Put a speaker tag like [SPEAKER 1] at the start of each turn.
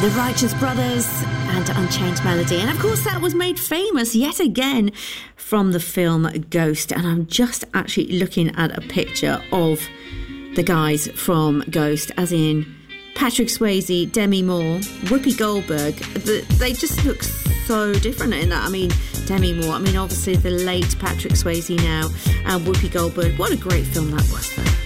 [SPEAKER 1] The Righteous Brothers and Unchained Melody. And of course that was made famous yet again from the film Ghost. And I'm just actually looking at a picture of the guys from Ghost, as in Patrick Swayze, Demi Moore, Whoopi Goldberg. They just look so different in that. I mean, Demi Moore, obviously the late Patrick Swayze now, and Whoopi Goldberg. What a great film that was, though.